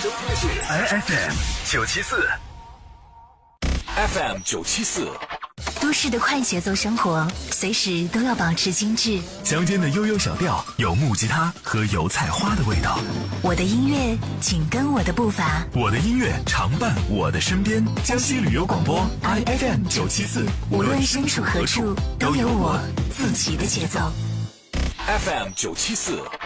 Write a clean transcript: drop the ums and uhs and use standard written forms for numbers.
收听的是 FM 974。 都市的快节奏生活，随时都要保持精致。 乡间的悠悠小调，有木吉他和油菜花的味道。 我的音乐紧跟我的步伐， 我的音乐常伴我的身边。江西旅游广播 IFM 974， 无论身处何处，都有我自己的节奏。 FM 974。